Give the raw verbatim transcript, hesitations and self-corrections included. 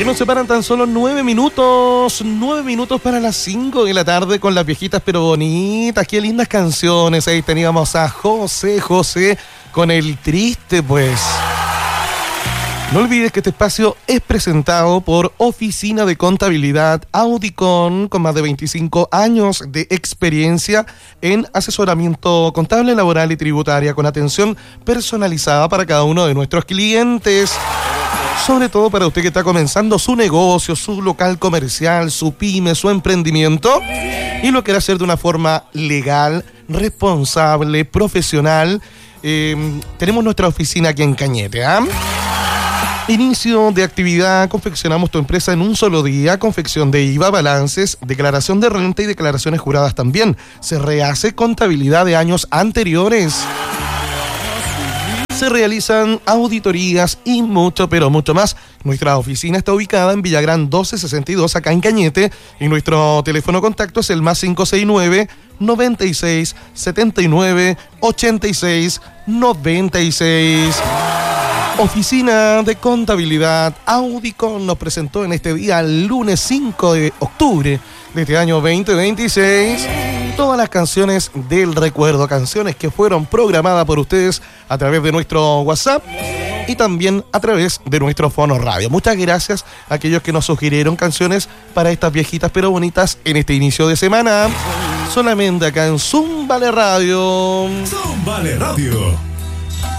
nos separan tan solo nueve minutos, nueve minutos para las cinco de la tarde con las viejitas pero bonitas. Qué lindas canciones. Ahí teníamos a José José con El Triste, pues. No olvides que este espacio es presentado por Oficina de Contabilidad Audicon, con más de veinticinco años de experiencia en asesoramiento contable, laboral y tributaria, con atención personalizada para cada uno de nuestros clientes. Sobre todo para usted que está comenzando su negocio, su local comercial, su pyme, su emprendimiento, y lo quiere hacer de una forma legal, responsable, profesional. Eh, tenemos nuestra oficina aquí en Cañete, ¿ah? ¿eh? Inicio de actividad, confeccionamos tu empresa en un solo día, confección de I V A, balances, declaración de renta y declaraciones juradas también. Se rehace contabilidad de años anteriores. Se realizan auditorías y mucho, pero mucho más. Nuestra oficina está ubicada en Villagrán doce sesenta y dos, acá en Cañete, y nuestro teléfono contacto es el más cinco seis nueve, noventa y seis, setenta y nueve, ochenta y seis, noventa y seis. Oficina de Contabilidad Audicon nos presentó en este día, lunes cinco de octubre de este año veinte veintiséis, todas las canciones del recuerdo, canciones que fueron programadas por ustedes a través de nuestro WhatsApp y también a través de nuestro Fono Radio. Muchas gracias a aquellos que nos sugirieron canciones para estas viejitas pero bonitas en este inicio de semana, solamente acá en Zumbale Radio. Zumbale Radio.